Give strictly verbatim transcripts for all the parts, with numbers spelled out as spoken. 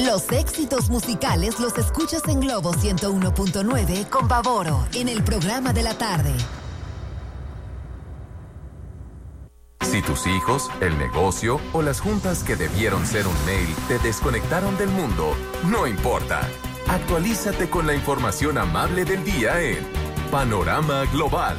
Los éxitos musicales los escuchas en Globo ciento uno punto nueve con Pavoro, en el programa de la tarde. Si tus hijos, el negocio o las juntas que debieron ser un mail te desconectaron del mundo, no importa. Actualízate con la información amable del día en Panorama Global.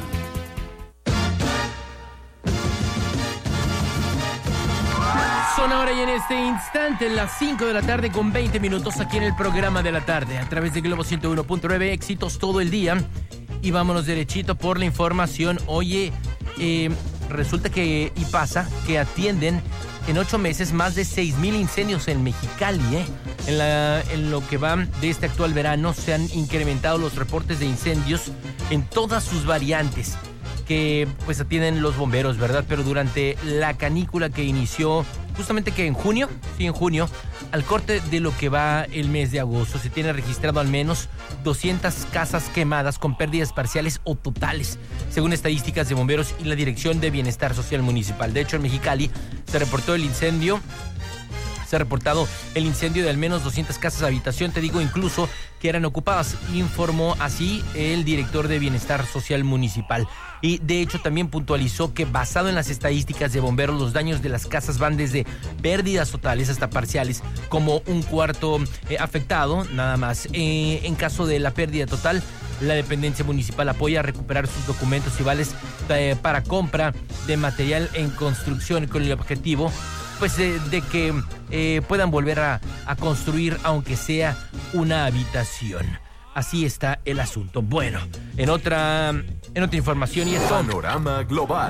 Son ahora y en este instante las cinco de la tarde con veinte minutos aquí en el programa de la tarde a través de Globo ciento uno punto nueve, éxitos todo el día. Y vámonos derechito por la información. Oye, eh, resulta que y pasa que atienden en ocho meses más de seis mil incendios en Mexicali. ¿eh? En, la, en lo que va de este actual verano se han incrementado los reportes de incendios en todas sus variantes que pues atienden los bomberos, ¿verdad? Pero durante la canícula que inició justamente que en junio, sí, en junio, al corte de lo que va el mes de agosto, se tiene registrado al menos doscientas casas quemadas con pérdidas parciales o totales, según estadísticas de bomberos y la Dirección de Bienestar Social Municipal. De hecho, en Mexicali se reportó el incendio Se ha reportado el incendio de al menos doscientas casas de habitación, te digo incluso que eran ocupadas, informó así el director de Bienestar Social Municipal. Y de hecho también puntualizó que basado en las estadísticas de bomberos, los daños de las casas van desde pérdidas totales hasta parciales, como un cuarto eh, afectado, nada más. Eh, en caso de la pérdida total, la dependencia municipal apoya a recuperar sus documentos y vales eh, para compra de material en construcción con el objetivo pues de, de que eh, puedan volver a, a construir aunque sea una habitación. Así está el asunto. Bueno, en otra en otra información y esto, Panorama Global.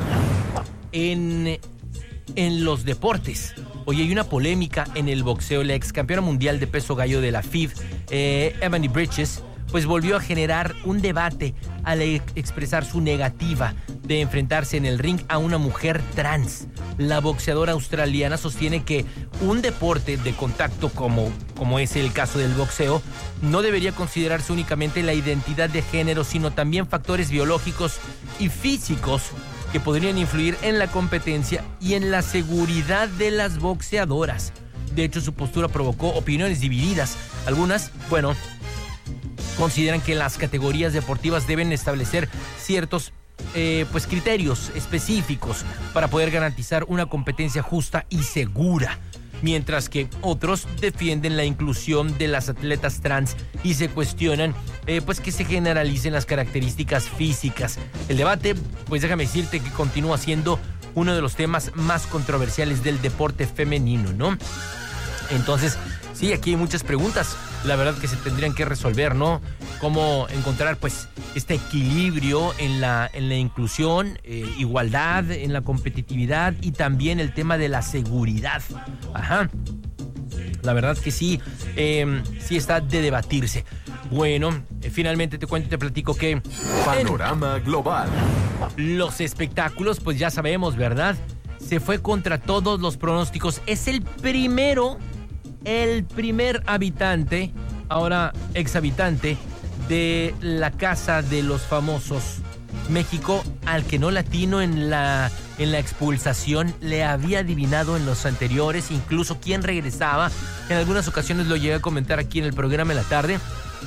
En, en los deportes. Hoy hay una polémica en el boxeo. La ex campeona mundial de peso gallo de la F I B, eh, Ebanie Bridges, pues volvió a generar un debate al expresar su negativa de enfrentarse en el ring a una mujer trans. La boxeadora australiana sostiene que un deporte de contacto como, como es el caso del boxeo no debería considerarse únicamente la identidad de género, sino también factores biológicos y físicos que podrían influir en la competencia y en la seguridad de las boxeadoras. De hecho, su postura provocó opiniones divididas. Algunas, bueno, consideran que las categorías deportivas deben establecer ciertos eh, pues criterios específicos para poder garantizar una competencia justa y segura, mientras que otros defienden la inclusión de las atletas trans y se cuestionan eh, pues que se generalicen las características físicas. El debate, pues déjame decirte que continúa siendo uno de los temas más controversiales del deporte femenino, ¿no? Entonces, sí, aquí hay muchas preguntas, la verdad que se tendrían que resolver, ¿no? Cómo encontrar, pues, este equilibrio en la, en la inclusión, eh, igualdad, en la competitividad y también el tema de la seguridad. Ajá. La verdad que sí, eh, sí está de debatirse. Bueno, eh, finalmente te cuento y te platico que... Panorama Global. Los espectáculos, pues ya sabemos, ¿verdad? Se fue contra todos los pronósticos. Es el primero... El primer habitante, ahora exhabitante, de la Casa de los Famosos México, al que no latino en la, en la expulsación, le había adivinado en los anteriores, incluso quién regresaba. En algunas ocasiones lo llegué a comentar aquí en el programa de la tarde.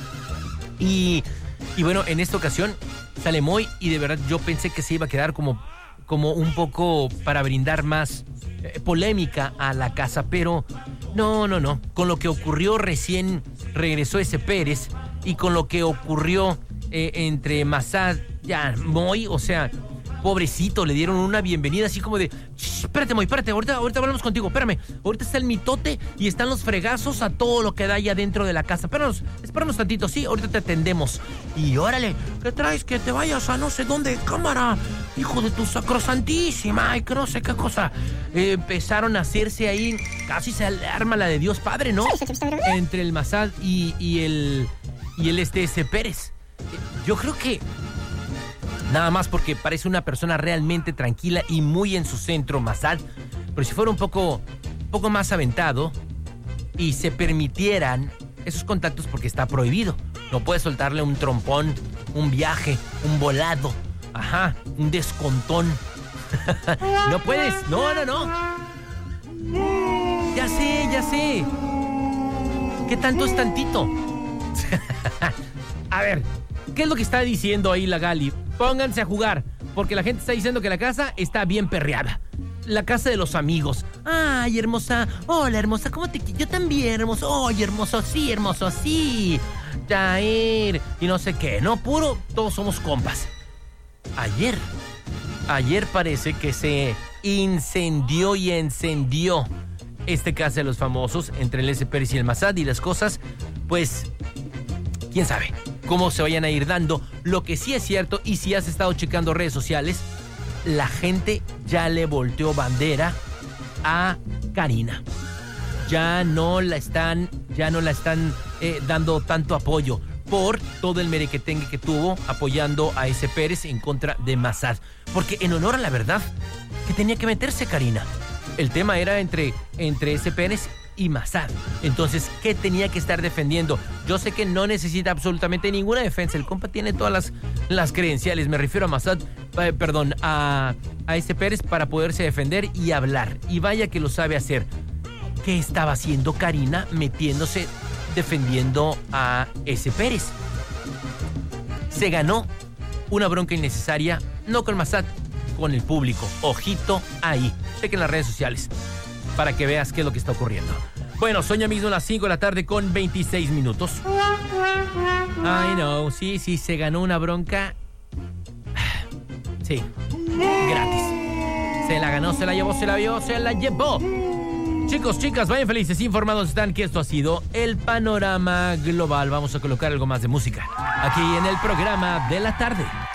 Y, y bueno, en esta ocasión sale Moy y de verdad yo pensé que se iba a quedar como, como un poco para brindar más eh, polémica a la casa, pero... No, no, no. Con lo que ocurrió recién regresó ese Pérez y con lo que ocurrió eh, entre Massad, ya, Moy, o sea, pobrecito, le dieron una bienvenida así como de, espérate, Moy, espérate, ahorita, ahorita hablamos contigo, espérame. Ahorita está el mitote y están los fregazos a todo lo que da allá dentro de la casa. Espéranos, espéranos tantito, sí, ahorita te atendemos. Y órale, ¿qué traes? Que te vayas a no sé dónde, cámara, hijo de tu sacrosantísima, y que no sé qué cosa. Eh, empezaron a hacerse ahí, casi se arma la de Dios Padre, ¿no? Entre el Massad y, y el y el este ese Pérez. Yo creo que nada más porque parece una persona realmente tranquila y muy en su centro, Massad. Pero si fuera un poco, un poco más aventado y se permitieran esos contactos, porque está prohibido. No puedes soltarle un trompón, un viaje, un volado, ajá, un descontón. No puedes, no, no, no. Ya sé, ya sé. ¿Qué tanto es tantito? A ver, ¿qué es lo que está diciendo ahí la Gali? Pónganse a jugar, porque la gente está diciendo que la casa está bien perreada. La casa de los amigos. Ay, hermosa. Hola, hermosa. ¿Cómo te...? Yo también, hermoso. Ay, hermoso, sí, hermoso, sí. Jair. Y no sé qué, ¿no? Puro, todos somos compas. Ayer, ayer parece que se incendió y encendió este Casa de los Famosos entre el S. Pérez y el Massad, y las cosas, pues, quién sabe cómo se vayan a ir dando. Lo que sí es cierto, y si has estado checando redes sociales, la gente ya le volteó bandera a Karina. Ya no la están, ya no la están eh, dando tanto apoyo por todo el merequetengue que tuvo apoyando a S. Pérez en contra de Massad. Porque en honor a la verdad, que tenía que meterse Karina. El tema era entre, entre S. Pérez y Massad. Entonces, ¿qué tenía que estar defendiendo? Yo sé que no necesita absolutamente ninguna defensa. El compa tiene todas las, las credenciales. Me refiero a Massad, eh, perdón, a, a S. Pérez para poderse defender y hablar. Y vaya que lo sabe hacer. ¿Qué estaba haciendo Karina metiéndose, defendiendo a S. Pérez? Se ganó una bronca innecesaria, no con Massad, con el público. Ojito ahí. Chequen las redes sociales para que veas qué es lo que está ocurriendo. Bueno, son ya mismo las cinco de la tarde con veintiséis minutos. I know, sí, sí, se ganó una bronca. Sí, gratis. Se la ganó, se la llevó, se la vio, se la llevó. Chicos, chicas, vayan felices, informados están que esto ha sido el panorama global. Vamos a colocar algo más de música aquí en el programa de la tarde.